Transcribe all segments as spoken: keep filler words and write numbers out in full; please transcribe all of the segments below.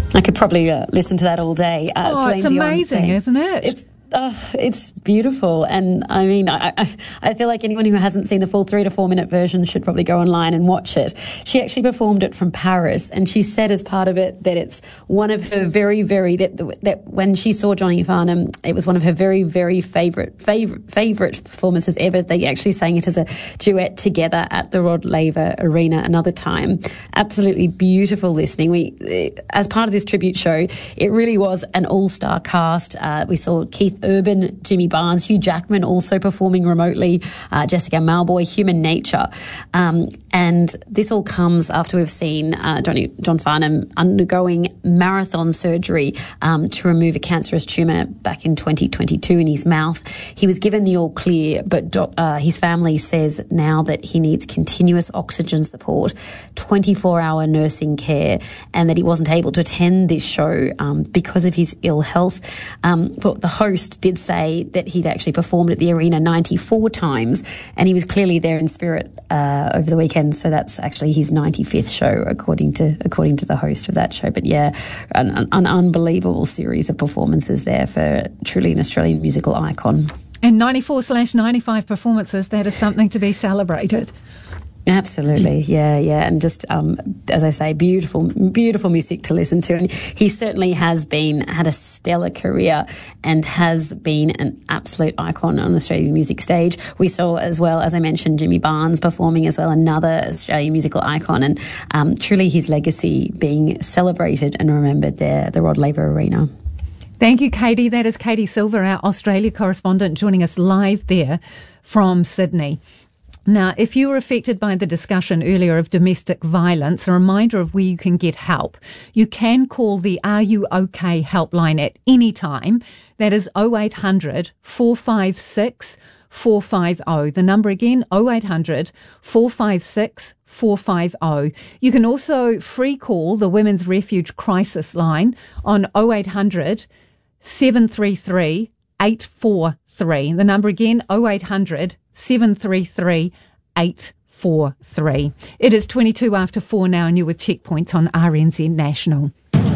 I could probably uh, listen to that all day. Uh, oh, Celine it's amazing, Dion isn't it? It's Oh, it's beautiful. And I mean, I, I, I feel like anyone who hasn't seen the full three to four minute version should probably go online and watch it. She actually performed it from Paris, and she said as part of it that it's one of her very, very, that, that when she saw Johnny Farnham, it was one of her very, very favourite, favourite, favourite performances ever. They actually sang it as a duet together at the Rod Laver Arena another time. Absolutely beautiful listening. We, as part of this tribute show, it really was an all-star cast. Uh, we saw Keith Urban, Jimmy Barnes, Hugh Jackman also performing remotely, uh, Jessica Malboy, Human Nature. Um, and this all comes after we've seen uh, Johnny, John Farnham undergoing marathon surgery um, to remove a cancerous tumour back in twenty twenty-two in his mouth. He was given the all clear, but uh, his family says now that he needs continuous oxygen support, twenty-four hour nursing care, and that he wasn't able to attend this show um, because of his ill health. Um, but the host did say that he'd actually performed at the arena ninety-four times, and he was clearly there in spirit uh, over the weekend. So that's actually his ninety-fifth show, according to according to the host of that show. But yeah, an, an unbelievable series of performances there for truly an Australian musical icon. And ninety-four slash ninety-five performances, that is something to be celebrated. Absolutely, yeah, yeah, and just um, as I say, beautiful, beautiful music to listen to. And he certainly has been had a stellar career and has been an absolute icon on the Australian music stage. We saw as well, as I mentioned, Jimmy Barnes performing as well, another Australian musical icon, and um, truly his legacy being celebrated and remembered there, the Rod Laver Arena. Thank you, Katie. That is Katie Silver, our Australia correspondent, joining us live there from Sydney. Now, if you were affected by the discussion earlier of domestic violence, a reminder of where you can get help. You can call the Are You OK helpline at any time. That is oh eight hundred, four five six, four five zero. The number again, oh eight hundred, four five six, four five zero. You can also free call the Women's Refuge Crisis Line on oh eight hundred, seven three three, eight four three. The number again, oh eight hundred, seven three three, eight four three. It is twenty-two after four now, and you're with Checkpoints on R N Z National.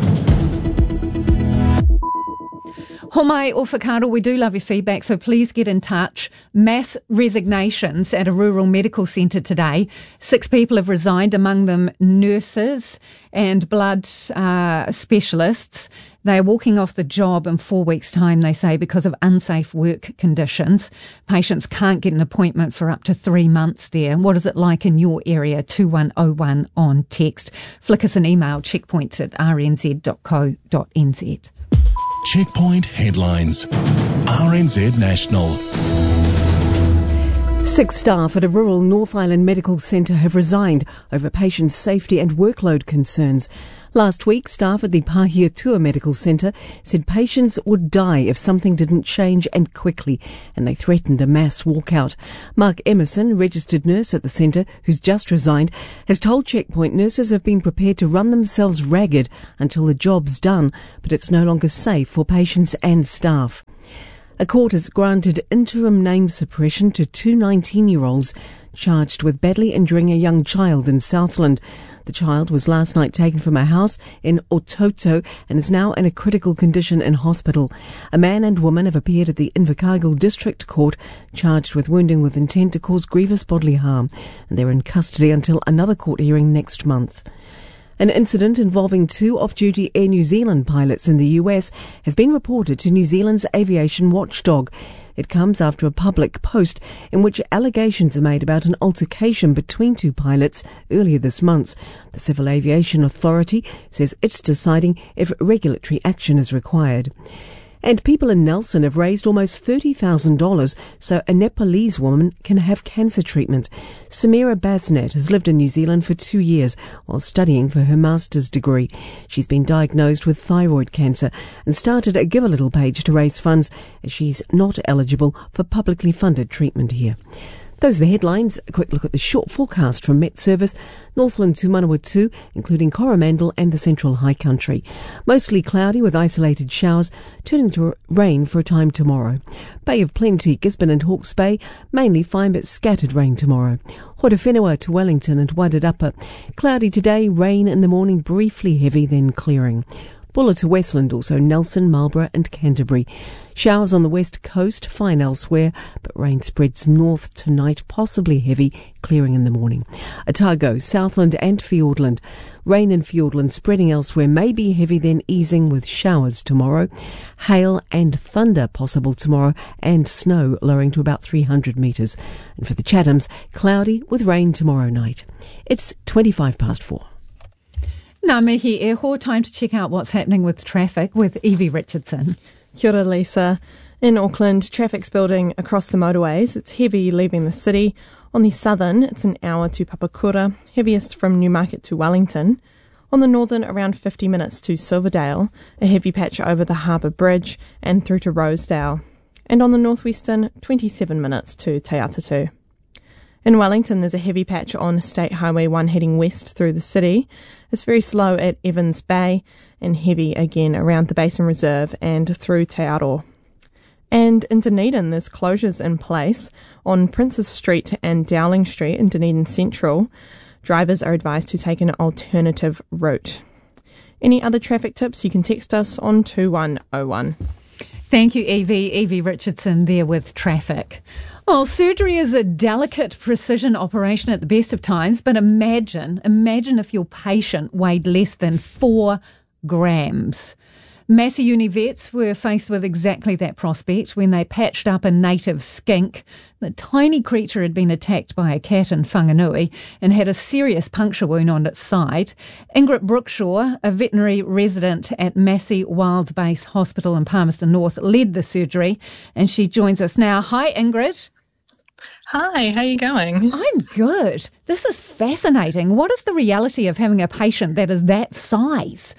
Homai o whakaaro, we do love your feedback, so please get in touch. Mass resignations at a rural medical centre today. Six people have resigned, among them nurses and blood uh, specialists. They're walking off the job in four weeks' time, they say, because of unsafe work conditions. Patients can't get an appointment for up to three months there. What is it like in your area? two one oh one on text. Flick us an email, checkpoints at r n z dot co dot n z. Checkpoint headlines. R N Z National. Six staff at a rural North Island medical centre have resigned over patient safety and workload concerns. Last week, staff at the Pahiatua Medical Centre said patients would die if something didn't change and quickly, and they threatened a mass walkout. Mark Emerson, registered nurse at the centre, who's just resigned, has told Checkpoint nurses have been prepared to run themselves ragged until the job's done, but it's no longer safe for patients and staff. A court has granted interim name suppression to two nineteen-year-olds charged with badly injuring a young child in Southland. The child was last night taken from a house in Ototo and is now in a critical condition in hospital. A man and woman have appeared at the Invercargill District Court charged with wounding with intent to cause grievous bodily harm, and they're in custody until another court hearing next month. An incident involving two off-duty Air New Zealand pilots in the U S has been reported to New Zealand's aviation watchdog. It comes after a public post in which allegations are made about an altercation between two pilots earlier this month. The Civil Aviation Authority says it's deciding if regulatory action is required. And people in Nelson have raised almost thirty thousand dollars so a Nepalese woman can have cancer treatment. Samira Basnet has lived in New Zealand for two years while studying for her master's degree. She's been diagnosed with thyroid cancer and started a Give a Little page to raise funds as she's not eligible for publicly funded treatment here. Those are the headlines. A quick look at the short forecast from Met Service. Northland to Manawatu, including Coromandel and the Central High Country. Mostly cloudy with isolated showers, turning to rain for a time tomorrow. Bay of Plenty, Gisborne and Hawke's Bay, mainly fine but scattered rain tomorrow. Horowhenua to Wellington and Wairarapa. Cloudy today, rain in the morning, briefly heavy, then clearing. Buller to Westland, also Nelson, Marlborough and Canterbury. Showers on the west coast, fine elsewhere, but rain spreads north tonight, possibly heavy, clearing in the morning. Otago, Southland and Fiordland. Rain in Fiordland spreading elsewhere, may be heavy then easing with showers tomorrow. Hail and thunder possible tomorrow and snow lowering to about three hundred metres. And for the Chathams, cloudy with rain tomorrow night. It's twenty-five past four. Ngā mihi e ho, time to check out what's happening with traffic with Evie Richardson. Kia ora, Lisa. In Auckland, traffic's building across the motorways. It's heavy leaving the city. On the southern, it's an hour to Papakura, heaviest from Newmarket to Wellington. On the northern, around fifty minutes to Silverdale, a heavy patch over the Harbour Bridge and through to Rosedale. And on the northwestern, twenty-seven minutes to Te Atatu. In Wellington, there's a heavy patch on State Highway one heading west through the city. It's very slow at Evans Bay and heavy again around the Basin Reserve and through Te Aro. And in Dunedin, there's closures in place on Princes Street and Dowling Street in Dunedin Central. Drivers are advised to take an alternative route. Any other traffic tips, you can text us on two one oh one. Thank you, Evie. Evie Richardson there with traffic. Well, surgery is a delicate precision operation at the best of times, but imagine, imagine if your patient weighed less than four grams. Massey Uni vets were faced with exactly that prospect when they patched up a native skink. The tiny creature had been attacked by a cat in Whanganui and had a serious puncture wound on its side. Ingrid Brookshaw, a veterinary resident at Massey Wild Base Hospital in Palmerston North, led the surgery, and she joins us now. Hi, Ingrid. Hi, how are you going? I'm good. This is fascinating. What is the reality of having a patient that is that size?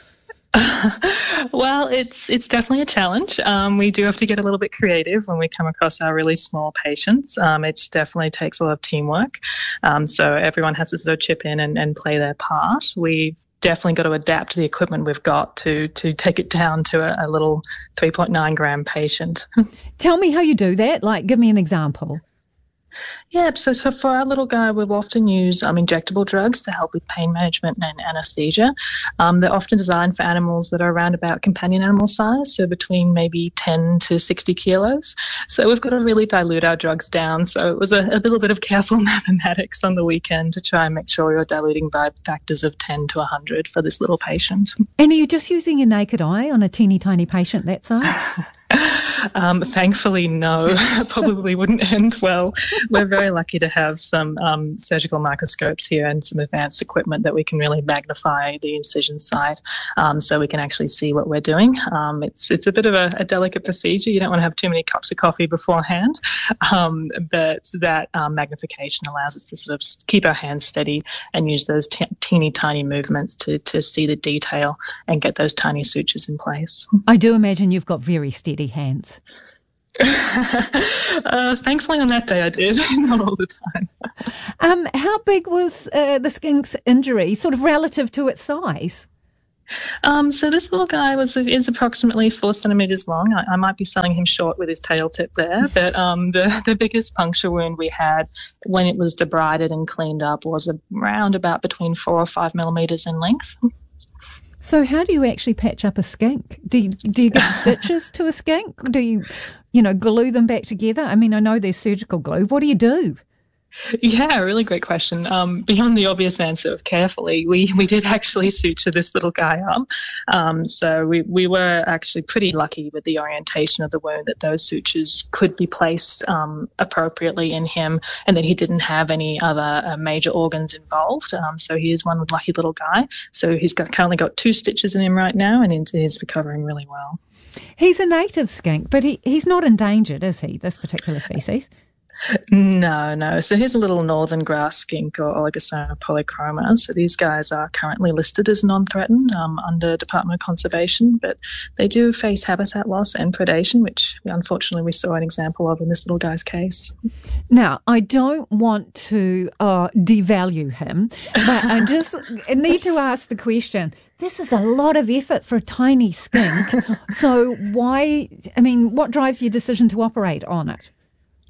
Well, it's it's definitely a challenge. Um, we do have to get a little bit creative when we come across our really small patients. Um, it definitely takes a lot of teamwork. Um, so everyone has to sort of chip in and, and play their part. We've definitely got to adapt the equipment we've got to to take it down to a, a little three point nine gram patient. Tell me how you do that. Like, give me an example. Yeah, so, so for our little guy, we'll often use um, injectable drugs to help with pain management and anesthesia. Um, they're often designed for animals that are around about companion animal size, so between maybe ten to sixty kilos. So we've got to really dilute our drugs down. So it was a, a little bit of careful mathematics on the weekend to try and make sure you're diluting by factors of ten to one hundred for this little patient. And are you just using your naked eye on a teeny tiny patient that size? Um, thankfully, no. Probably wouldn't end well. We're very lucky to have some um, surgical microscopes here and some advanced equipment that we can really magnify the incision site, um, so we can actually see what we're doing. Um, it's it's a bit of a, a delicate procedure. You don't want to have too many cups of coffee beforehand, um, but that um, magnification allows us to sort of keep our hands steady and use those t- teeny tiny movements to, to see the detail and get those tiny sutures in place. I do imagine you've got very steady hands. uh, thankfully on that day I did, not all the time. Um, how big was uh, the skink's injury, sort of relative to its size? Um, so this little guy was is approximately four centimetres long. I, I might be selling him short with his tail tip there, but um, the, the biggest puncture wound we had when it was debrided and cleaned up was around about between four or five millimetres in length. So how do you actually patch up a skink? Do you, do you give stitches to a skink? Do you, you know, glue them back together? I mean, I know there's surgical glue. What do you do? Yeah, really great question. Um, beyond the obvious answer of carefully, we, we did actually suture this little guy up. Um, so we, we were actually pretty lucky with the orientation of the wound that those sutures could be placed um, appropriately in him and that he didn't have any other uh, major organs involved. Um, so he is one lucky little guy. So he's got, currently got two stitches in him right now and he's recovering really well. He's a native skink, but he, he's not endangered, is he, this particular species? No, no. So here's a little northern grass skink or Oligosoma polychroma. So these guys are currently listed as non-threatened um, under Department of Conservation, but they do face habitat loss and predation, which unfortunately we saw an example of in this little guy's case. Now, I don't want to uh, devalue him, but I just need to ask the question. This is a lot of effort for a tiny skink. So why, I mean, what drives your decision to operate on it?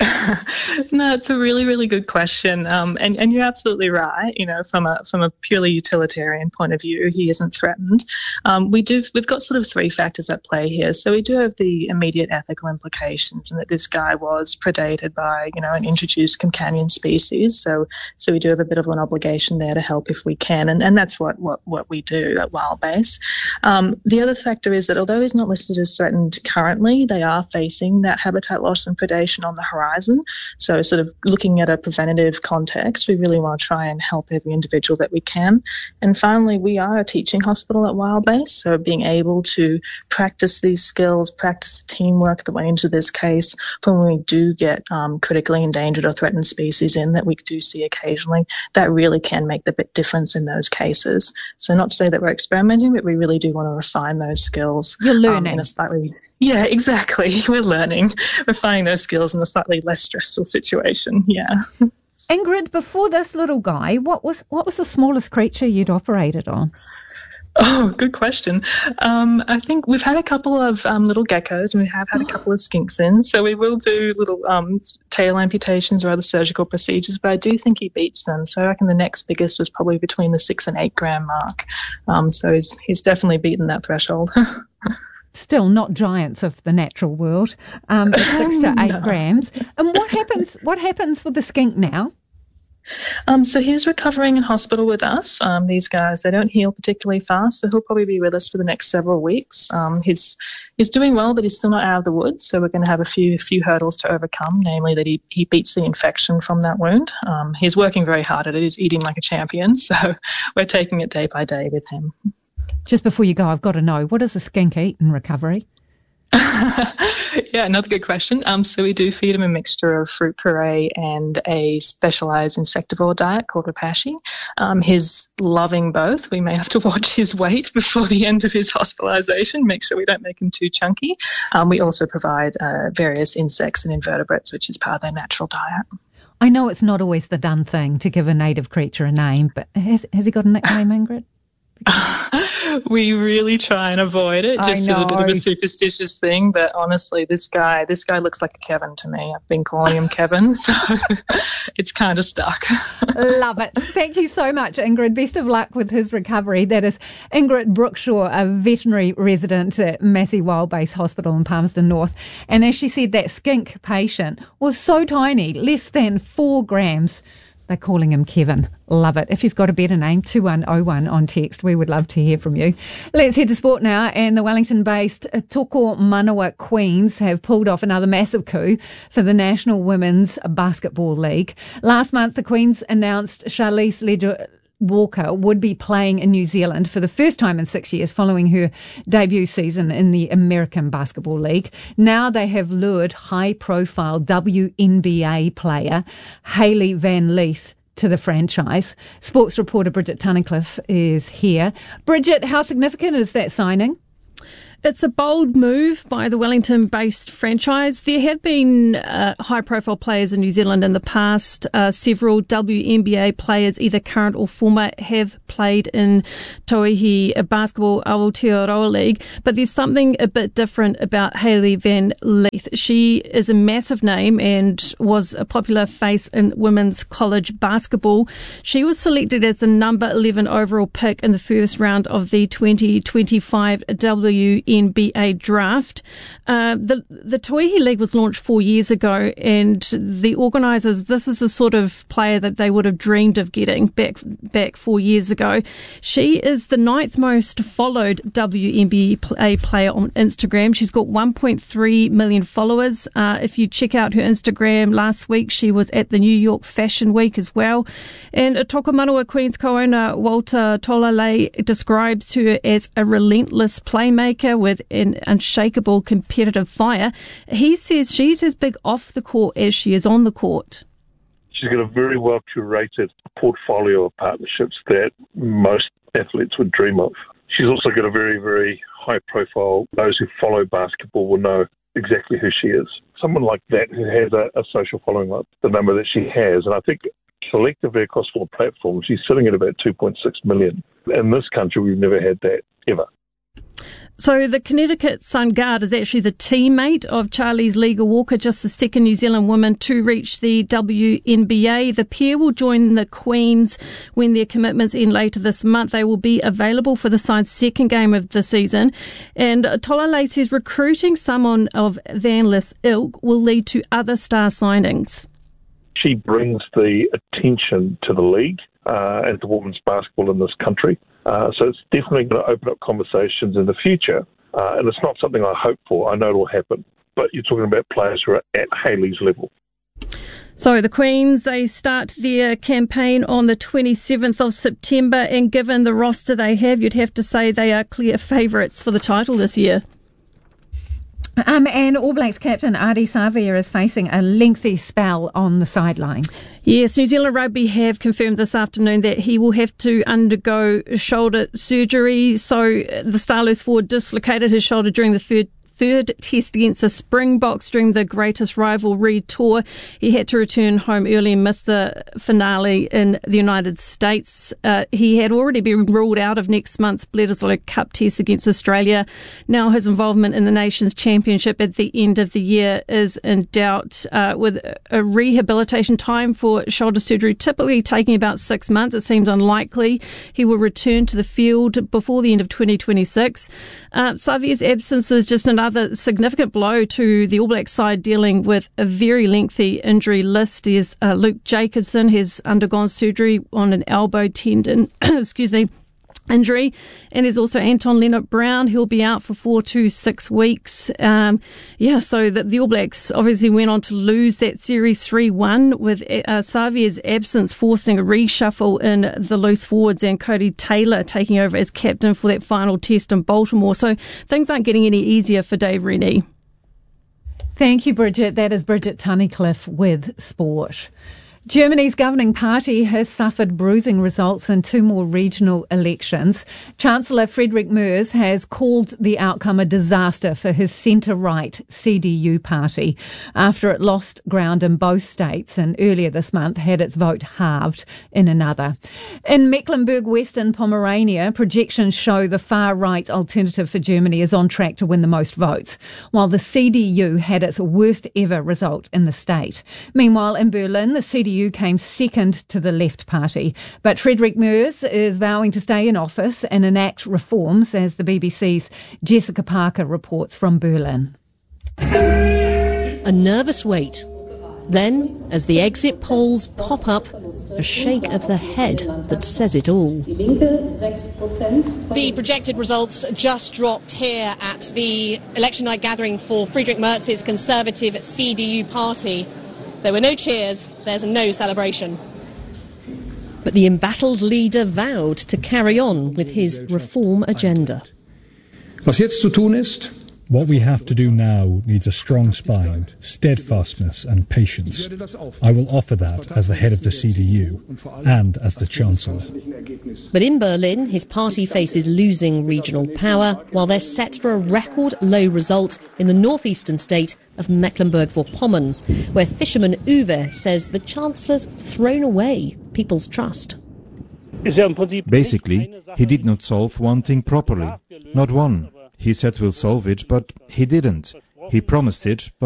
No, it's a really, really good question, um, and and you're absolutely right. You know, from a from a purely utilitarian point of view, he isn't threatened. Um, we do we've got sort of three factors at play here. So we do have the immediate ethical implications, and that this guy was predated by you know an introduced companion species. So so we do have a bit of an obligation there to help if we can, and and that's what what what we do at Wildbase. Um, the other factor is that although he's not listed as threatened currently, they are facing that habitat loss and predation on the horizon. So sort of looking at a preventative context, we really want to try and help every individual that we can. And finally, we are a teaching hospital at Wildbase, so being able to practice these skills, practice the teamwork that went into this case for when we do get um, critically endangered or threatened species in that we do see occasionally, that really can make the bit difference in those cases. So not to say that we're experimenting, but we really do want to refine those skills. You're learning. Um, in a slightly Yeah, exactly. We're learning. We're finding those skills in a slightly less stressful situation. Yeah. Ingrid, before this little guy, what was what was the smallest creature you'd operated on? Oh, good question. Um, I think we've had a couple of um, little geckos, and we have had a couple of skinks in. So we will do little um, tail amputations or other surgical procedures, but I do think he beats them. So I reckon the next biggest was probably between the six and eight gram mark. Um, so he's he's definitely beaten that threshold. Still not giants of the natural world, um, six to eight no. grams. And what happens? What happens with the skink now? Um, so he's recovering in hospital with us. Um, these guys, they don't heal particularly fast, so he'll probably be with us for the next several weeks. Um, he's he's doing well, but he's still not out of the woods, so we're going to have a few few hurdles to overcome, namely that he, he beats the infection from that wound. Um, he's working very hard at it. He's eating like a champion, so we're taking it day by day with him. Just before you go, I've got to know, what does a skink eat in recovery? Yeah, another good question. Um, so we do feed him a mixture of fruit puree and a specialised insectivore diet called Repashy. Um, he's loving both. We may have to watch his weight before the end of his hospitalisation, make sure we don't make him too chunky. Um, we also provide uh, various insects and invertebrates, which is part of their natural diet. I know it's not always the done thing to give a native creature a name, but has, has he got a nickname, Ingrid? We really try and avoid it, just as a bit of a superstitious thing. But honestly, this guy, this guy looks like a Kevin to me. I've been calling him Kevin, so it's kind of stuck. Love it. Thank you so much, Ingrid. Best of luck with his recovery. That is Ingrid Brookshaw, a veterinary resident at Massey Wildbase Hospital in Palmerston North. And as she said, that skink patient was so tiny, less than four grams. They're calling him Kevin. Love it. If you've got a better name, two one oh one on text. We would love to hear from you. Let's head to sport now. And the Wellington-based Toko Manawa Queens have pulled off another massive coup for the National Women's Basketball League. Last month, the Queens announced Charlize Ledger Walker would be playing in New Zealand for the first time in six years following her debut season in the American Basketball League. Now they have lured high-profile W N B A player Hailey Van Lith to the franchise. Sports reporter Bridget Tunnicliffe is here. Bridget, how significant is that signing? It's a bold move by the Wellington-based franchise. There have been uh, high-profile players in New Zealand in the past. Uh, several W N B A players, either current or former, have played in Tauihi Basketball Aotearoa League. But there's something a bit different about Hailey Van Lith. She is a massive name and was a popular face in women's college basketball. She was selected as the number eleven overall pick in the first round of the twenty twenty-five W N B A draft. Uh, the the Tauihi League was launched four years ago, and the organisers, this is the sort of player that they would have dreamed of getting back back four years ago. She is the ninth most followed W N B A player on Instagram. She's got one point three million followers. Uh, if you check out her Instagram last week, she was at the New York Fashion Week as well. And Toko Manawa Queens co-owner Walter Tolalei describes her as a relentless playmaker with an unshakable competitive fire. He says she's as big off the court as she is on the court. She's got a very well curated portfolio of partnerships that most athletes would dream of. She's also got a very, very high profile. Those who follow basketball will know exactly who she is. Someone like that who has a, a social following like the number that she has. And I think collectively across four platforms, she's sitting at about two point six million. In this country, we've never had that ever. So the Connecticut Sun Guard is actually the teammate of Charlize Liga Walker, just the second New Zealand woman to reach the W N B A. The pair will join the Queens when their commitments end later this month. They will be available for the side's second game of the season. And Tolale says recruiting someone of Van Lith's ilk will lead to other star signings. She brings the attention to the league uh, and to women's basketball in this country. Uh, so it's definitely going to open up conversations in the future. Uh, and it's not something I hope for. I know it will happen. But you're talking about players who are at Hayley's level. So the Queens, they start their campaign on the twenty-seventh of September. And given the roster they have, you'd have to say they are clear favourites for the title this year. Um, and All Blacks captain Ardie Savea is facing a lengthy spell on the sidelines. Yes, New Zealand Rugby have confirmed this afternoon that he will have to undergo shoulder surgery. So the Starlers forward dislocated his shoulder during the third third test against the Springboks during the Greatest Rivalry tour. He had to return home early and miss the finale in the United States. Uh, he had already been ruled out of next month's Bledisloe Cup test against Australia. Now his involvement in the Nations Championship at the end of the year is in doubt, uh, with a rehabilitation time for shoulder surgery typically taking about six months. It seems unlikely he will return to the field before the end of twenty twenty-six. Uh, Savea's absence is just another significant blow to the All Blacks side dealing with a very lengthy injury list. There's uh, Luke Jacobson has undergone surgery on an elbow tendon, excuse me, injury. And there's also Anton Leonard-Brown. He'll be out for four to six weeks. Um, yeah, so the, the All Blacks obviously went on to lose that series three one with uh, Savea's absence forcing a reshuffle in the loose forwards and Cody Taylor taking over as captain for that final test in Baltimore. So things aren't getting any easier for Dave Rennie. Thank you, Bridget. That is Bridget Tunnicliffe with Sport. Germany's governing party has suffered bruising results in two more regional elections. Chancellor Friedrich Merz has called the outcome a disaster for his centre-right C D U party after it lost ground in both states and earlier this month had its vote halved in another. In Mecklenburg-Western Pomerania, projections show the far-right Alternative for Germany is on track to win the most votes, while the C D U had its worst ever result in the state. Meanwhile, in Berlin, the C D U came second to the Left Party. But Friedrich Merz is vowing to stay in office and enact reforms, as the B B C's Jessica Parker reports from Berlin. A nervous wait. Then, as the exit polls pop up, a shake of the head that says it all. The projected results just dropped here at the election night gathering for Friedrich Merz's Conservative C D U party. There were no cheers, there's no celebration. But the embattled leader vowed to carry on with his reform agenda. Was jetzt zu tun ist? What we have to do now needs a strong spine, steadfastness and patience. I will offer that as the head of the C D U and as the Chancellor. But in Berlin, his party faces losing regional power, while they're set for a record low result in the northeastern state of Mecklenburg-Vorpommern, where fisherman Uwe says the Chancellor's thrown away people's trust. Basically, he did not solve one thing properly. Not one. He said we'll solve it, but he didn't. He promised it, but